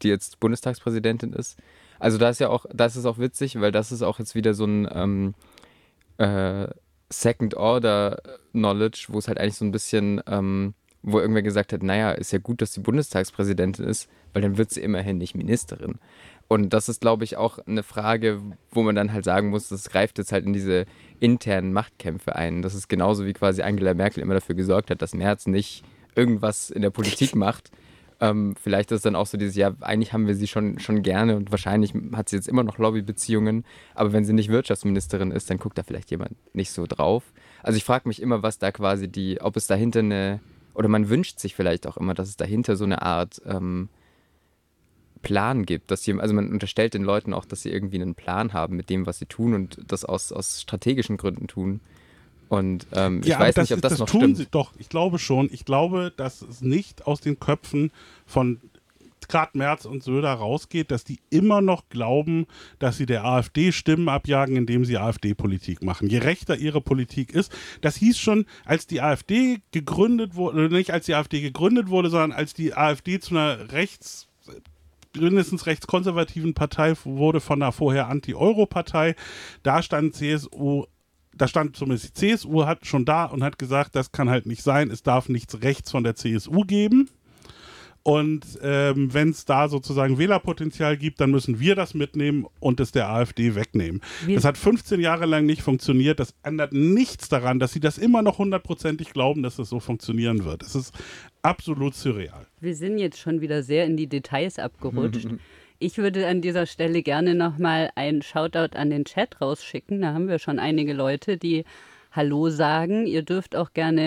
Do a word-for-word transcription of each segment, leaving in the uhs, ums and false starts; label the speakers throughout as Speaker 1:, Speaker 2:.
Speaker 1: die jetzt Bundestagspräsidentin ist. Also da ist ja auch, das ist auch witzig, weil das ist auch jetzt wieder so ein ähm, äh, Second-Order-Knowledge, wo es halt eigentlich so ein bisschen, ähm, wo irgendwer gesagt hat, naja, ist ja gut, dass sie Bundestagspräsidentin ist, weil dann wird sie immerhin nicht Ministerin. Und das ist, glaube ich, auch eine Frage, wo man dann halt sagen muss, das greift jetzt halt in diese internen Machtkämpfe ein. Das ist genauso wie quasi Angela Merkel immer dafür gesorgt hat, dass Merz nicht irgendwas in der Politik macht. Ähm, vielleicht ist dann auch so dieses, ja, eigentlich haben wir sie schon, schon gerne und wahrscheinlich hat sie jetzt immer noch Lobbybeziehungen, aber wenn sie nicht Wirtschaftsministerin ist, dann guckt da vielleicht jemand nicht so drauf. Also ich frage mich immer, was da quasi die, ob es dahinter eine, oder man wünscht sich vielleicht auch immer, dass es dahinter so eine Art ähm, Plan gibt, dass sie, also man unterstellt den Leuten auch, dass sie irgendwie einen Plan haben mit dem, was sie tun und das aus, aus strategischen Gründen tun. Und ähm, ich
Speaker 2: ja,
Speaker 1: weiß
Speaker 2: das,
Speaker 1: nicht, ob das,
Speaker 2: das
Speaker 1: noch
Speaker 2: tun
Speaker 1: stimmt.
Speaker 2: Sie doch, ich glaube schon. Ich glaube, dass es nicht aus den Köpfen von gerade Merz und Söder rausgeht, dass die immer noch glauben, dass sie der AfD Stimmen abjagen, indem sie AfD-Politik machen. Je rechter ihre Politik ist, das hieß schon, als die AfD gegründet wurde, nicht als die AfD gegründet wurde, sondern als die AfD zu einer rechts mindestens rechtskonservativen Partei wurde von einer vorher Anti-Euro-Partei, da stand C S U Da stand zumindest die C S U hat schon da und hat gesagt, das kann halt nicht sein, es darf nichts rechts von der C S U geben. Und ähm, wenn es da sozusagen Wählerpotenzial gibt, dann müssen wir das mitnehmen und es der AfD wegnehmen.
Speaker 3: Wir
Speaker 2: das hat fünfzehn Jahre lang nicht funktioniert. Das ändert nichts daran, dass sie das immer noch hundertprozentig glauben, dass das so funktionieren wird. Es ist absolut surreal.
Speaker 3: Wir sind jetzt schon wieder sehr in die Details abgerutscht. Ich würde an dieser Stelle gerne nochmal einen Shoutout an den Chat rausschicken. Da haben wir schon einige Leute, die Hallo sagen. Ihr dürft auch gerne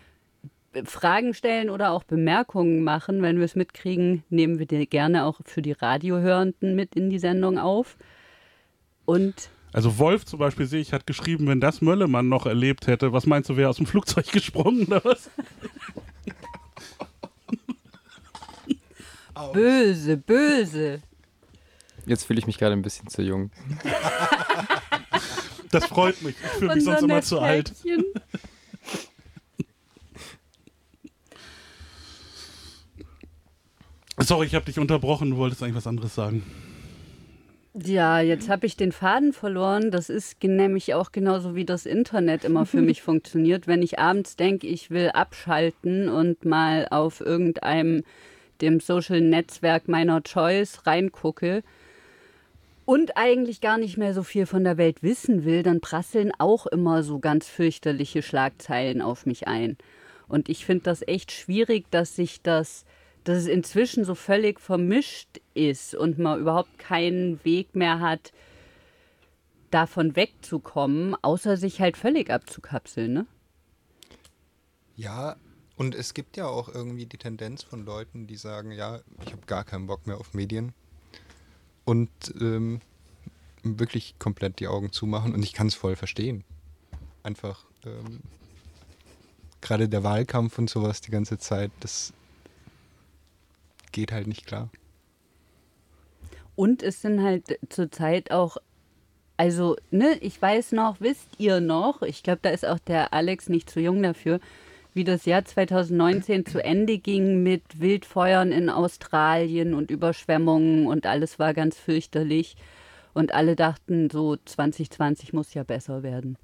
Speaker 3: Fragen stellen oder auch Bemerkungen machen. Wenn wir es mitkriegen, nehmen wir die gerne auch für die Radiohörenden mit in die Sendung auf. Und
Speaker 2: Also Wolf zum Beispiel, sehe ich, hat geschrieben, wenn das Möllemann noch erlebt hätte, was meinst du, wäre aus dem Flugzeug gesprungen oder was?
Speaker 3: böse, böse.
Speaker 1: Jetzt fühle ich mich gerade ein bisschen zu jung.
Speaker 2: Das freut mich. Ich fühle mich sonst immer zu alt. Sorry, ich habe dich unterbrochen. Du wolltest eigentlich was anderes sagen.
Speaker 3: Ja, jetzt habe ich den Faden verloren. Das ist nämlich auch genauso, wie das Internet immer für mich funktioniert. Wenn ich abends denke, ich will abschalten und mal auf irgendeinem dem Social-Netzwerk meiner Choice reingucke und eigentlich gar nicht mehr so viel von der Welt wissen will, dann prasseln auch immer so ganz fürchterliche Schlagzeilen auf mich ein. Und ich finde das echt schwierig, dass sich das, dass es inzwischen so völlig vermischt ist und man überhaupt keinen Weg mehr hat, davon wegzukommen, außer sich halt völlig abzukapseln, ne?
Speaker 4: Ja, und es gibt ja auch irgendwie die Tendenz von Leuten, die sagen, ja, ich habe gar keinen Bock mehr auf Medien und ähm, wirklich komplett die Augen zumachen und ich kann es voll verstehen. Einfach ähm, gerade der Wahlkampf und sowas die ganze Zeit, das geht halt nicht klar.
Speaker 3: Und es sind halt zurzeit auch, also, ne, ich weiß noch, wisst ihr noch, ich glaube, da ist auch der Alex nicht zu jung dafür, wie das Jahr zwanzig neunzehn zu Ende ging mit Wildfeuern in Australien und Überschwemmungen und alles war ganz fürchterlich. Und alle dachten, so zwanzig zwanzig muss ja besser werden.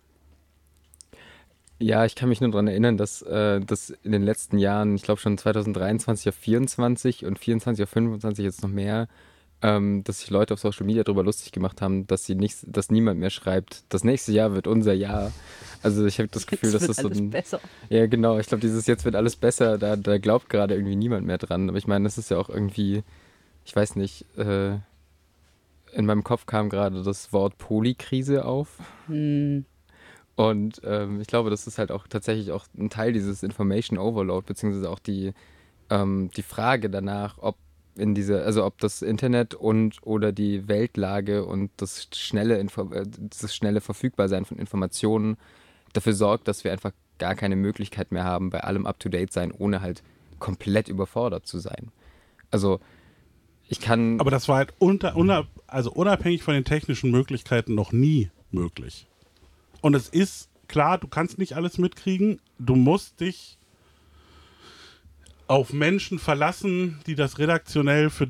Speaker 1: Ja, ich kann mich nur daran erinnern, dass äh, das in den letzten Jahren, ich glaube schon zwanzig dreiundzwanzig auf vierundzwanzig und vierundzwanzig auf fünfundzwanzig jetzt noch mehr, ähm, dass sich Leute auf Social Media darüber lustig gemacht haben, dass sie nicht, dass niemand mehr schreibt, das nächste Jahr wird unser Jahr. Also ich habe das Gefühl,
Speaker 3: Jetzt
Speaker 1: dass
Speaker 3: wird
Speaker 1: das so
Speaker 3: alles
Speaker 1: ein...
Speaker 3: besser.
Speaker 1: Ja, genau. Ich glaube, dieses jetzt wird alles besser, da, da glaubt gerade irgendwie niemand mehr dran. Aber ich meine, das ist ja auch irgendwie, ich weiß nicht, äh, in meinem Kopf kam gerade das Wort Polykrise auf.
Speaker 3: Hm.
Speaker 1: Und ähm, ich glaube, das ist halt auch tatsächlich auch ein Teil dieses Information Overload, beziehungsweise auch die, ähm, die Frage danach, ob in diese, also ob das Internet und oder die Weltlage und das schnelle, Info, äh, das schnelle Verfügbarsein von Informationen dafür sorgt, dass wir einfach gar keine Möglichkeit mehr haben, bei allem up-to-date sein, ohne halt komplett überfordert zu sein. Also ich kann...
Speaker 2: Aber das war halt unter, unab, also unabhängig von den technischen Möglichkeiten noch nie möglich. Und es ist klar, du kannst nicht alles mitkriegen. Du musst dich auf Menschen verlassen, die das redaktionell für